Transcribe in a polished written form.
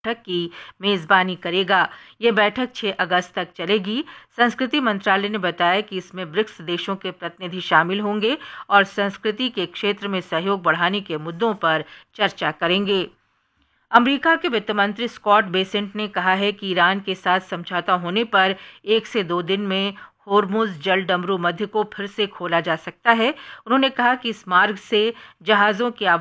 बैठक की मेजबानी करेगा। ये बैठक 6 अगस्त तक चलेगी। संस्कृति मंत्रालय ने बताया कि इसमें ब्रिक्स देशों के प्रतिनिधि शामिल होंगे और संस्कृति के क्षेत्र में सहयोग बढ़ाने के मुद्दों पर चर्चा करेंगे। अमेरिका के वित्त मंत्री स्कॉट बेसेंट ने कहा है कि ईरान के साथ समझौता होने पर 1 से 2 दिन में होर्मुज जल डमरू मध्य को फिर से खोला जा सकता है। उन्होंने कहा कि इस मार्ग से जहाज़ों की